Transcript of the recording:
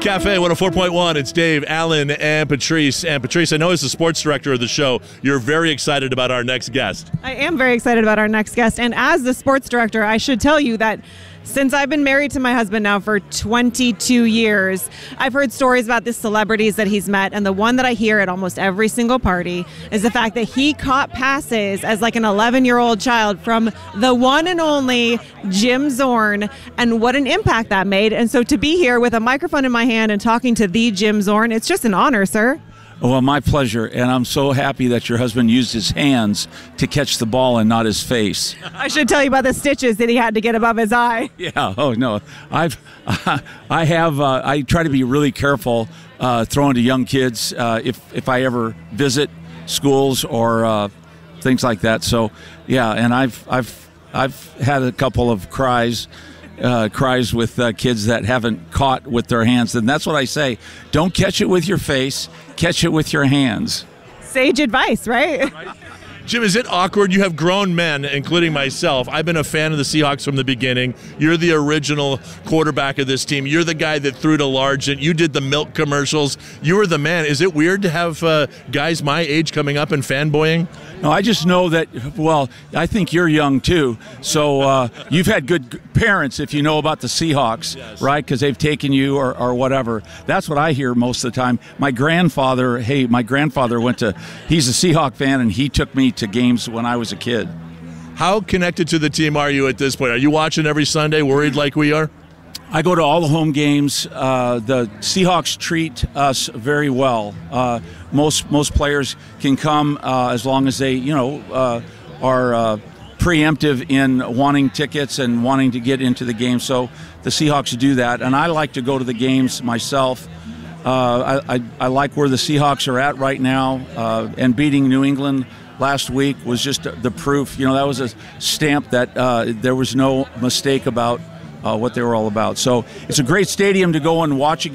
Cafe 104.1. It's Dave, Alan, and Patrice. And Patrice, I know as the sports director of the show, you're very excited about our next guest. I am very excited about our next guest. And as the sports director, I should tell you that since I've been married to my husband now for 22 years, I've heard stories about the celebrities that he's met. And the one that I hear at almost every single party is the fact that he caught passes as like an 11-year-old child from the one and only Jim Zorn, and what an impact that made. And so to be here with a microphone in my hand and talking to the Jim Zorn, it's just an honor, sir. Well, my pleasure, and I'm so happy that your husband used his hands to catch the ball and not his face. I should tell you about the stitches that he had to get above his eye. Yeah, oh no, I try to be really careful throwing to young kids if I ever visit schools or things like that. So yeah, and I've had a couple of cries with kids that haven't caught with their hands. And that's what I say. Don't catch it with your face, catch it with your hands. Sage advice, right? Jim, is it awkward? You have grown men, including myself. I've been a fan of the Seahawks from the beginning. You're the original quarterback of this team. You're the guy that threw to Largent. You did the milk commercials. You were the man. Is it weird to have guys my age coming up and fanboying? No, I just know that, well, I think you're young too. So you've had good parents if you know about the Seahawks, yes, right? Because they've taken you or whatever. That's what I hear most of the time. My grandfather went to, he's a Seahawk fan, and he took me to games when I was a kid. How connected to the team are you at this point? Are you watching every Sunday, worried like we are? I go to all the home games. The Seahawks treat us very well. Most players can come as long as they, are preemptive in wanting tickets and wanting to get into the game. So the Seahawks do that, and I like to go to the games myself. I like where the Seahawks are at right now, and beating New England last week was just the proof. That was a stamp that there was no mistake about what they were all about. So it's a great stadium to go and watch a game.